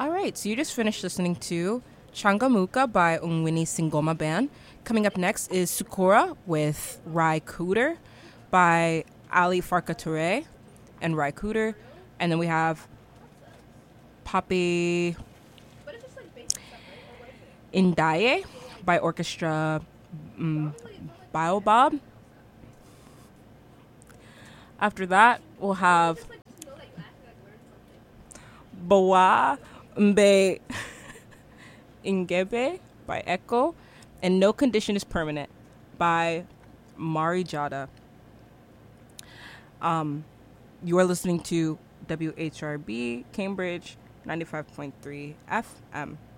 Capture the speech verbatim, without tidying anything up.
All right, so you just finished listening to Changamuka by Ungwini Singoma Band. Coming up next is Sukora with Rai Cooter by Ali Farka Toure and Rai Cooter. And then we have Papi Indaye by Orchestra um, Baobab. After that, we'll have Bawa Mbe Ingebe by Echo and No Condition is Permanent by Mari Jada. Um, you are listening to W H R B Cambridge ninety-five point three F M.